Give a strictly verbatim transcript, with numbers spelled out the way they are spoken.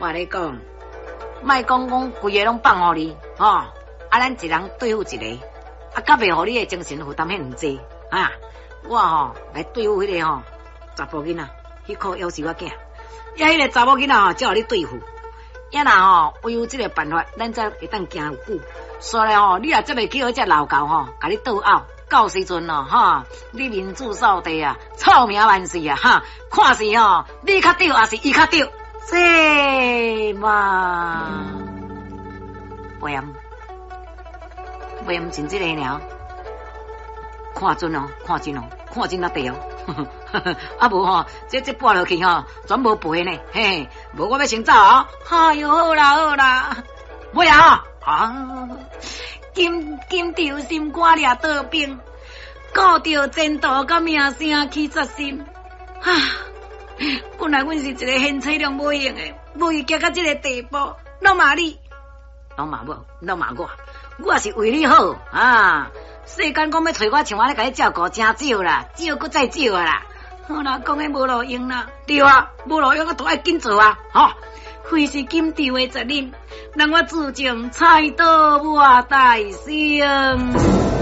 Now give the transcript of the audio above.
我咧讲，莫讲讲规个拢放互你，吼、哦，啊，咱一人对付一个，啊，甲袂互你的精神负担遐尼济啊！我吼、哦、来对付迄个吼查甫囡仔，迄颗夭寿我囝，也迄个查某囡仔吼，才互你对付。也若吼，唯有即个办法，咱才会当行有久。所以吼，你也则袂去迄只老狗吼，甲你斗拗，到时阵咯，哈，你民主扫地啊，臭名万世啊，哈，看是吼，你较对还是伊较对？这嘛，袂唔，袂唔真即个鸟，看准哦，看真哦，看真啊对哦。啊无吼，这这拨落去吼，全无赔呢，嘿，无我要先走哦。哎哟，好啦好啦，尾啊啊，金金条心肝掠刀兵，顾着前途甲名声去决心。啊，本来阮是一个贤妻良母型的，无伊行到这个地步，拢嘛你，拢嘛我，拢嘛我，我是为你好啊。世间讲要找我像我咧甲你照顾，真少啦，少搁再少啊啦。好啦，讲诶无路用啦，对啊，无路用，我都爱紧做啊，吼、哦！非是金条的责任，让我自从菜刀我大胜。